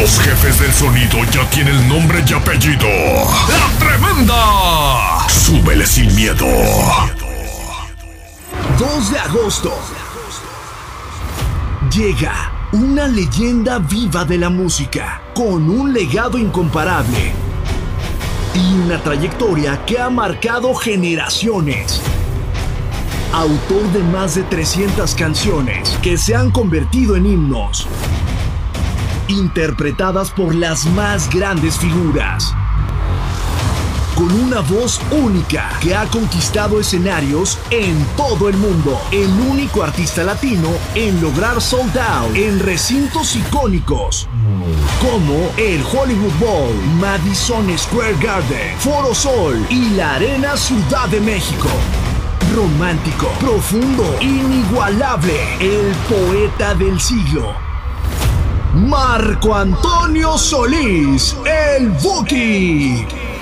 Los jefes del sonido ya tienen nombre y apellido. ¡La Tremenda! Súbele sin miedo. 2 de agosto. Llega una leyenda viva de la música, con un legado incomparable y una trayectoria que ha marcado generaciones. Autor de más de 300 canciones que se han convertido en himnos, interpretadas por las más grandes figuras. Con una voz única que ha conquistado escenarios en todo el mundo. El único artista latino en lograr sold out en recintos icónicos como el Hollywood Bowl, Madison Square Garden, Foro Sol y la Arena Ciudad de México. Romántico, profundo, inigualable, el poeta del siglo. Marco Antonio Solís, el Buki.